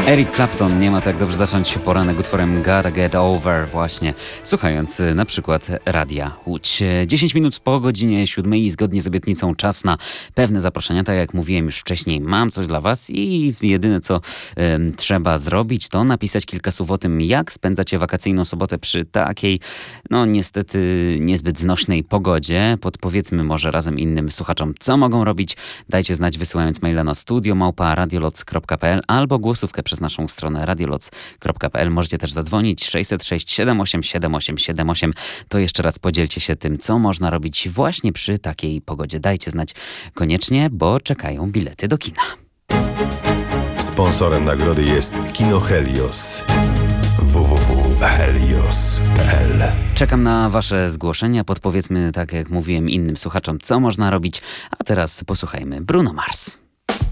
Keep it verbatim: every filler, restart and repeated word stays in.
Eric Clapton, nie ma to jak dobrze zacząć poranek utworem Gotta Get Over właśnie, słuchając na przykład Radia Łódź. dziesięć minut po godzinie siódmej i zgodnie z obietnicą czas na pewne zaproszenia. Tak jak mówiłem już wcześniej, mam coś dla was i jedyne co um, trzeba zrobić, to napisać kilka słów o tym, jak spędzacie wakacyjną sobotę przy takiej, no niestety niezbyt znośnej pogodzie. Podpowiedzmy może razem innym słuchaczom, co mogą robić. Dajcie znać wysyłając maila na studio małpa radioloc kropka p l albo głosówkę przez naszą stronę radioloc kropka p l. Możecie też zadzwonić sześćset sześć siedem osiem siedem osiem siedem osiem. To jeszcze raz podzielcie się tym, co można robić właśnie przy takiej pogodzie. Dajcie znać koniecznie, bo czekają bilety do kina. Sponsorem nagrody jest Kino Helios. w w w kropka helios kropka p l. Czekam na wasze zgłoszenia. Podpowiedzmy, tak jak mówiłem innym słuchaczom, co można robić. A teraz posłuchajmy Bruno Mars.